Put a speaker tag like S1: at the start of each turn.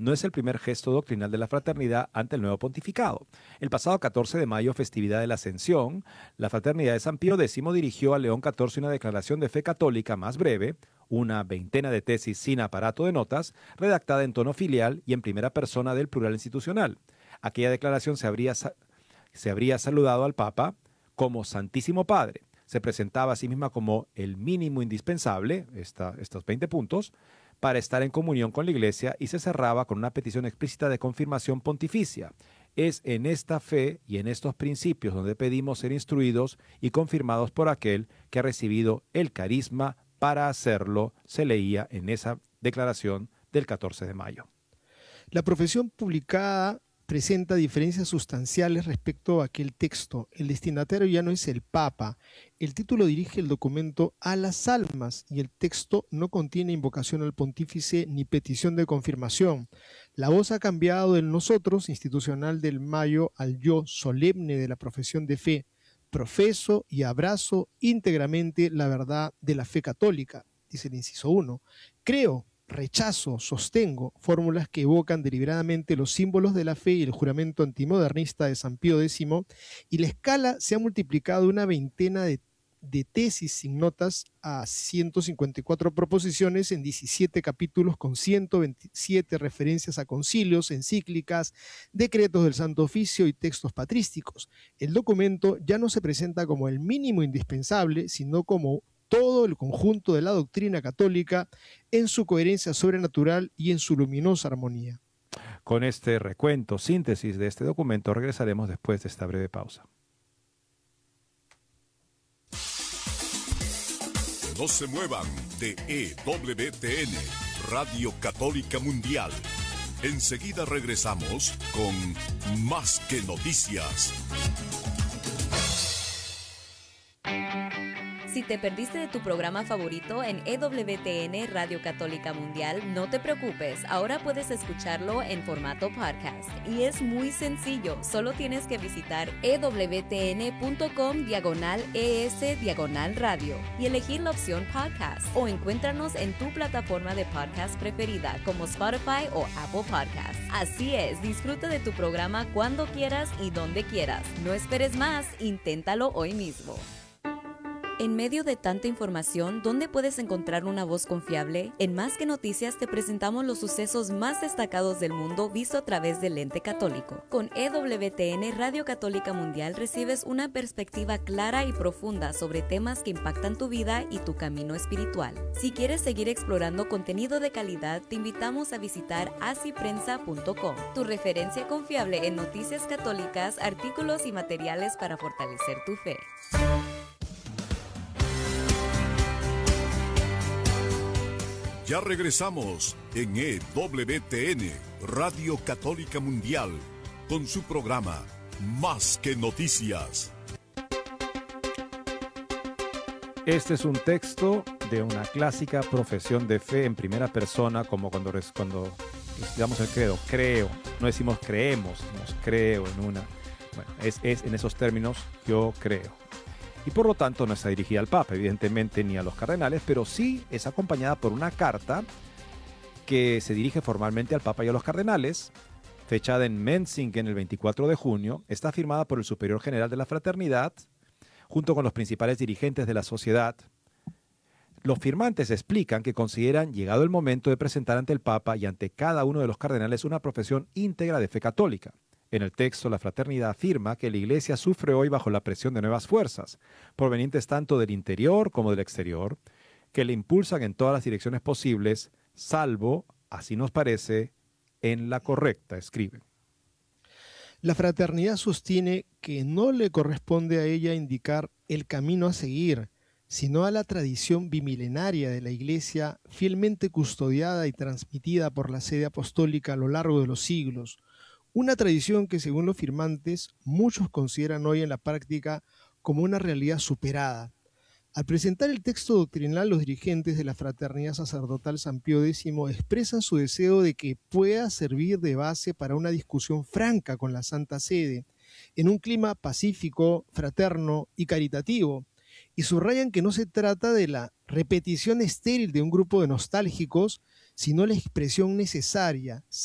S1: no es el primer gesto doctrinal de la fraternidad ante el nuevo pontificado. El pasado 14 de mayo, festividad de la Ascensión, la Fraternidad de San Pío X dirigió a León XIV una declaración de fe católica más breve, una veintena de tesis sin aparato de notas, redactada en tono filial y en primera persona del plural institucional. Aquella declaración se habría saludado al Papa como Santísimo Padre. Se presentaba a sí misma como el mínimo indispensable, estos 20 puntos, para estar en comunión con la Iglesia, y se cerraba con una petición explícita de confirmación pontificia. Es en esta fe y en estos principios donde pedimos ser instruidos y confirmados por aquel que ha recibido el carisma para hacerlo, se leía en esa declaración del 14 de mayo.
S2: La profesión publicada presenta diferencias sustanciales respecto a aquel texto. El destinatario ya no es el Papa. El título dirige el documento a las almas y el texto no contiene invocación al pontífice ni petición de confirmación. La voz ha cambiado del nosotros institucional del mayo al yo solemne de la profesión de fe. Profeso y abrazo íntegramente la verdad de la fe católica, dice el inciso 1. Creo, rechazo, sostengo, fórmulas que evocan deliberadamente los símbolos de la fe y el juramento antimodernista de San Pío X, y la escala se ha multiplicado una veintena de tesis sin notas a 154 proposiciones en 17 capítulos con 127 referencias a concilios, encíclicas, decretos del Santo Oficio y textos patrísticos. El documento ya no se presenta como el mínimo indispensable, sino como todo el conjunto de la doctrina católica en su coherencia sobrenatural y en su luminosa armonía.
S1: Con este recuento, síntesis de este documento, regresaremos después de esta breve pausa.
S3: No se muevan de EWTN, Radio Católica Mundial. Enseguida regresamos con Más que Noticias.
S4: Si te perdiste de tu programa favorito en EWTN Radio Católica Mundial, no te preocupes, ahora puedes escucharlo en formato podcast. Y es muy sencillo, solo tienes que visitar ewtn.com/ES/radio y elegir la opción podcast, o encuéntranos en tu plataforma de podcast preferida como Spotify o Apple Podcasts. Así es, disfruta de tu programa cuando quieras y donde quieras. No esperes más, inténtalo hoy mismo. En medio de tanta información, ¿dónde puedes encontrar una voz confiable? En Más que Noticias te presentamos los sucesos más destacados del mundo visto a través del lente católico. Con EWTN Radio Católica Mundial recibes una perspectiva clara y profunda sobre temas que impactan tu vida y tu camino espiritual. Si quieres seguir explorando contenido de calidad, te invitamos a visitar asiprensa.com, tu referencia confiable en noticias católicas, artículos y materiales para fortalecer tu fe.
S3: Ya regresamos en EWTN, Radio Católica Mundial, con su programa Más que Noticias.
S1: Este es un texto de una clásica profesión de fe en primera persona, como cuando estudiamos el credo. Creo, no decimos creemos, decimos creo en una. Bueno, es en esos términos, yo creo. Y por lo tanto no está dirigida al Papa, evidentemente, ni a los cardenales, pero sí es acompañada por una carta que se dirige formalmente al Papa y a los cardenales, fechada en Menzingen el 24 de junio, está firmada por el Superior General de la Fraternidad, junto con los principales dirigentes de la sociedad. Los firmantes explican que consideran llegado el momento de presentar ante el Papa y ante cada uno de los cardenales una profesión íntegra de fe católica. En el texto, la fraternidad afirma que la Iglesia sufre hoy bajo la presión de nuevas fuerzas, provenientes tanto del interior como del exterior, que le impulsan en todas las direcciones posibles, salvo, así nos parece, en la correcta, escriben.
S2: La fraternidad sostiene que no le corresponde a ella indicar el camino a seguir, sino a la tradición bimilenaria de la Iglesia, fielmente custodiada y transmitida por la sede apostólica a lo largo de los siglos. Una tradición que, según los firmantes, muchos consideran hoy en la práctica como una realidad superada. Al presentar el texto doctrinal, los dirigentes de la Fraternidad Sacerdotal San Pío X expresan su deseo de que pueda servir de base para una discusión franca con la Santa Sede, en un clima pacífico, fraterno y caritativo, y subrayan que no se trata de la repetición estéril de un grupo de nostálgicos, sino la expresión necesaria,